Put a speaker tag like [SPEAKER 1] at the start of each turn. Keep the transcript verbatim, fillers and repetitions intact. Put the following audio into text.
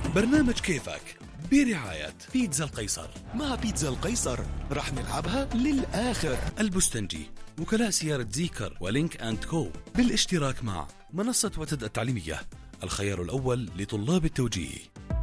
[SPEAKER 1] برنامج كيفك برعاية بيتزا القيصر.
[SPEAKER 2] مع بيتزا القيصر رح نلعبها للآخر.
[SPEAKER 1] البستنجي، وكلاء سيارة زيكر ولينك أند كو، بالاشتراك مع منصة وتد التعليمية، الخيار الأول لطلاب التوجيه.